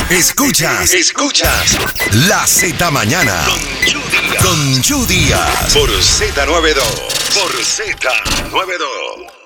Escuchas La Z Mañana con Yu Díaz por Z92.